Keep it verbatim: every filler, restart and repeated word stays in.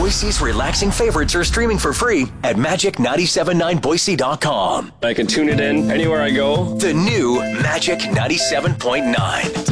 Boise's relaxing favorites are streaming for free at magic nine seven nine boise dot com. I can tune it in anywhere I go. The new Magic ninety-seven point nine.